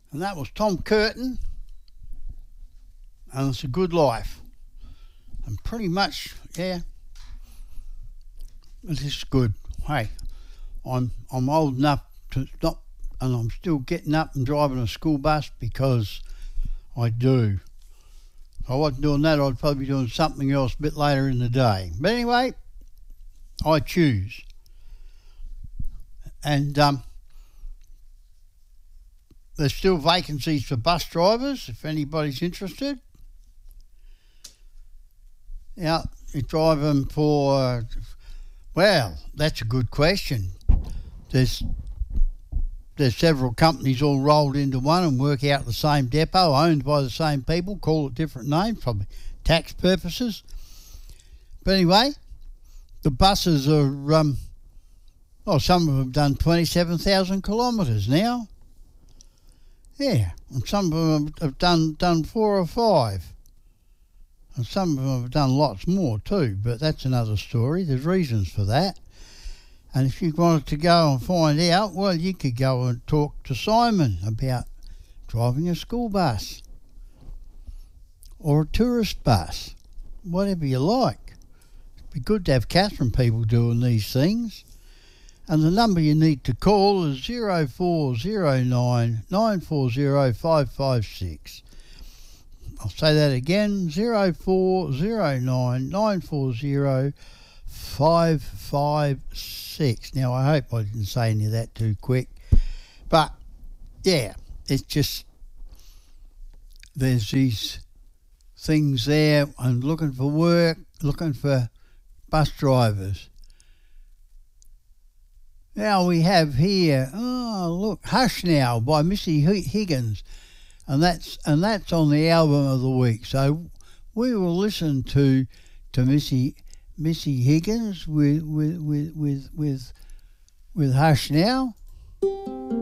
And that was Tom Curtin, and It's a Good Life. And pretty much, yeah, it is good. Hey, I'm old enough to not, and I'm still getting up and driving a school bus because I do. If I wasn't doing that, I'd probably be doing something else a bit later in the day. But anyway, I choose. And there's still vacancies for bus drivers, if anybody's interested. Yeah, you drive them for, well, that's a good question. There's several companies all rolled into one and work out the same depot, owned by the same people, call it different names, probably tax purposes. But anyway, the buses are, some of them have done 27,000 kilometres now. Yeah, and some of them have done 4 or 5. And some of them have done lots more too, but that's another story. There's reasons for that. And if you wanted to go and find out, well, you could go and talk to Simon about driving a school bus or a tourist bus, whatever you like. It'd be good to have Catherine people doing these things. And the number you need to call is 0409 940 556. I'll say that again, 0409 940 556. Now, I hope I didn't say any of that too quick. But, yeah, it's just, there's these things there. I'm looking for work, looking for bus drivers. Now we have here, Hush Now by Missy Higgins, and that's on the album of the week. So we will listen to Missy Higgins with Hush Now.